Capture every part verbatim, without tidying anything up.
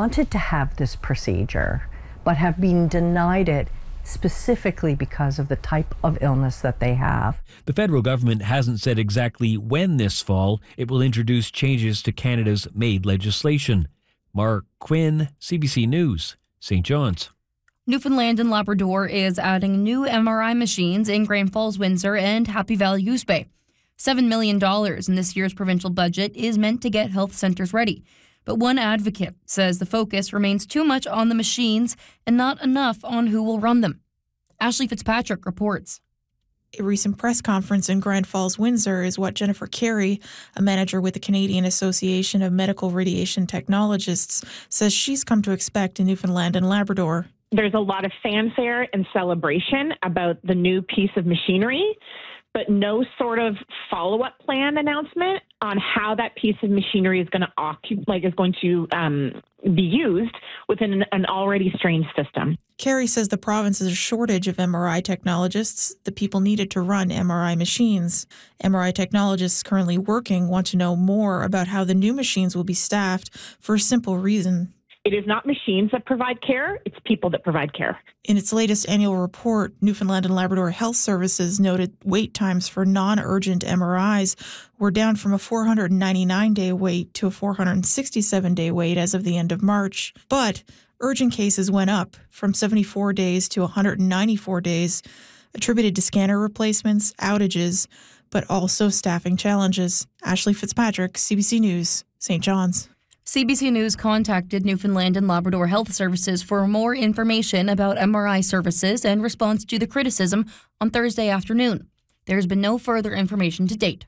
wanted to have this procedure, but have been denied it specifically because of the type of illness that they have. The federal government hasn't said exactly when this fall it will introduce changes to Canada's MAID legislation. Mark Quinn, C B C News, Saint John's. Newfoundland and Labrador is adding new M R I machines in Grand Falls, Windsor, and Happy Valley, Goose Bay. seven million dollars in this year's provincial budget is meant to get health centres ready. But one advocate says the focus remains too much on the machines and not enough on who will run them. Ashley Fitzpatrick reports. A recent press conference in Grand Falls, Windsor is what Jennifer Carey, a manager with the Canadian Association of Medical Radiation Technologists, says she's come to expect in Newfoundland and Labrador. There's a lot of fanfare and celebration about the new piece of machinery, but no sort of follow-up plan announcement on how that piece of machinery is going to occup- like is going to um, be used within an, an already strained system. Carey says the province has a shortage of M R I technologists, the people needed to run M R I machines. M R I technologists currently working want to know more about how the new machines will be staffed for a simple reason. It is not machines that provide care, it's people that provide care. In its latest annual report, Newfoundland and Labrador Health Services noted wait times for non-urgent M R Is were down from a four hundred ninety-nine day wait to a four hundred sixty-seven day wait as of the end of March. But urgent cases went up from seventy-four days to one hundred ninety-four days, attributed to scanner replacements, outages, but also staffing challenges. Ashley Fitzpatrick, C B C News, Saint John's. C B C News contacted Newfoundland and Labrador Health Services for more information about M R I services and response to the criticism on Thursday afternoon. There's been no further information to date.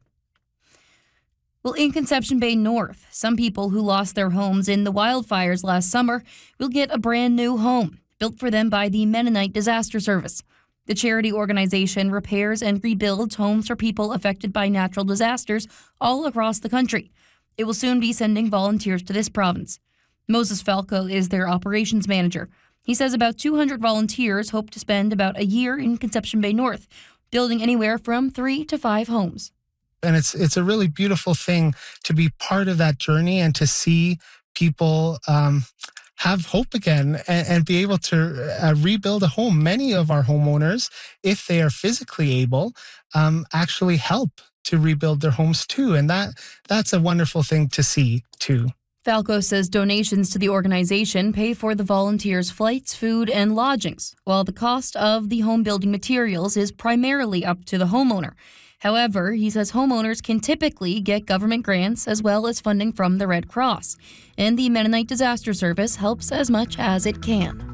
Well, in Conception Bay North, some people who lost their homes in the wildfires last summer will get a brand new home built for them by the Mennonite Disaster Service. The charity organization repairs and rebuilds homes for people affected by natural disasters all across the country. It will soon be sending volunteers to this province. Moses Falco is their operations manager. He says about two hundred volunteers hope to spend about a year in Conception Bay North, building anywhere from three to five homes. And it's it's a really beautiful thing to be part of that journey and to see people um, have hope again and, and be able to uh, rebuild a home. Many of our homeowners, if they are physically able, um, actually help to rebuild their homes too. And that that's a wonderful thing to see too. Falco says donations to the organization pay for the volunteers' flights, food, and lodgings, while the cost of the home building materials is primarily up to the homeowner. However, he says homeowners can typically get government grants as well as funding from the Red Cross, and the Mennonite Disaster Service helps as much as it can.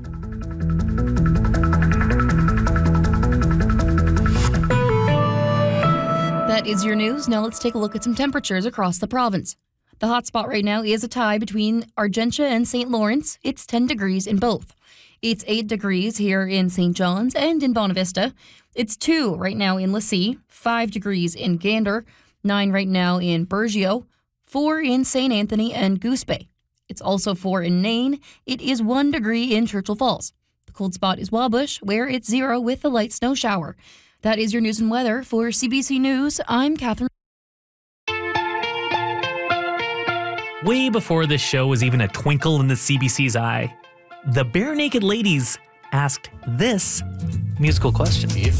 That is your news. Now let's take a look at some temperatures across the province. The hot spot right now is a tie between Argentia and Saint Lawrence. It's ten degrees in both. It's eight degrees here in Saint John's and in Bonavista. It's two right now in Lassie, five degrees in Gander, nine right now in Burgeo, four in Saint Anthony and Goose Bay. It's also four in Nain. It is one degree in Churchill Falls. The cold spot is Wabush, where it's zero with a light snow shower. That is your news and weather. For C B C News, I'm Catherine. Way before this show was even a twinkle in the C B C's eye, the Bare Naked Ladies asked this musical question. If